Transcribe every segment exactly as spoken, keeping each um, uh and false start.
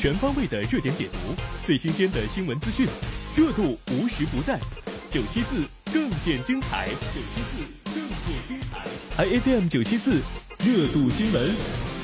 全方位的热点解读，最新鲜的新闻资讯，热度无时不在。九七四更见精彩，九七四更见精彩 ，I F M 九七四热度新闻。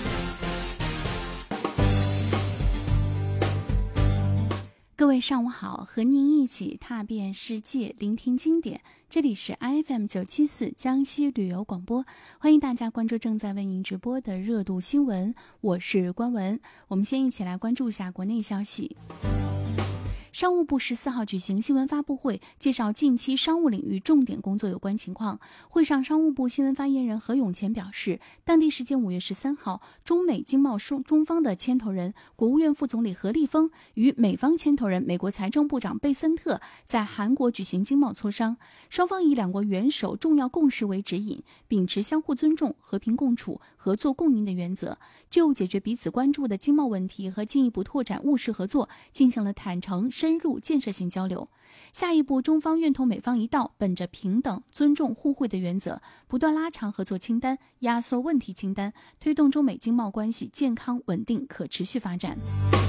各位上午好，和您一起踏遍世界，聆听经典。这里是 I F M 九七四江西旅游广播，欢迎大家关注正在为您直播的热度新闻，我是关文。我们先一起来关注一下国内消息。商务部十四号举行新闻发布会，介绍近期商务领域重点工作有关情况。会上，商务部新闻发言人何永乾表示，当地时间五月十三号，中美经贸中方的牵头人国务院副总理何立峰与美方牵头人美国财政部长贝森特在韩国举行经贸磋商，双方以两国元首重要共识为指引，秉持相互尊重、和平共处、合作共赢的原则，就解决彼此关注的经贸问题和进一步拓展务实合作进行了坦诚、深入、建设性交流。下一步，中方愿同美方一道，本着平等、尊重、互惠的原则，不断拉长合作清单，压缩问题清单，推动中美经贸关系健康、稳定、可持续发展。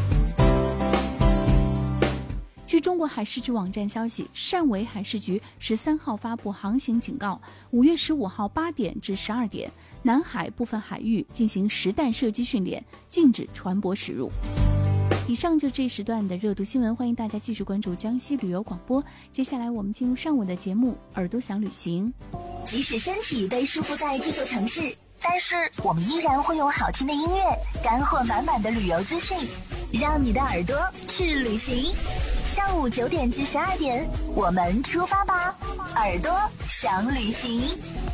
据中国海事局网站消息，汕尾海事局十三号发布航行警告，五月十五号八点至十二点，南海部分海域进行实弹射击训练，禁止船舶驶入。以上就这一时段的热度新闻，欢迎大家继续关注江西旅游广播。接下来我们进入上午的节目，耳朵想旅行。 即使身体被束缚在这座城市，但是我们依然会有好听的音乐，干货满满的旅游资讯，让你的耳朵去旅行。上午九点至十二点，我们出发吧，耳朵想旅行。